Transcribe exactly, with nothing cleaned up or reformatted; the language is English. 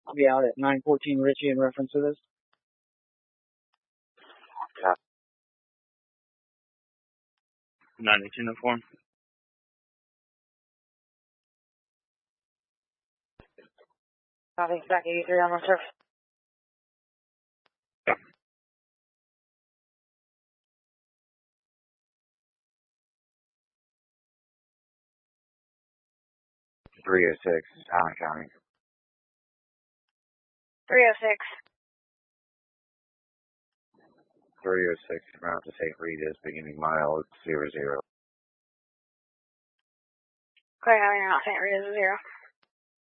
I'll be out at nine fourteen Ritchie in reference to this. Yeah. ninety-two in form. Copy, back eighty-three on the surface. three oh six, Allen County. three oh six. three oh six, route to Saint Rita's, beginning mile zero zero. Clear, how you're not Saint Rita's zero.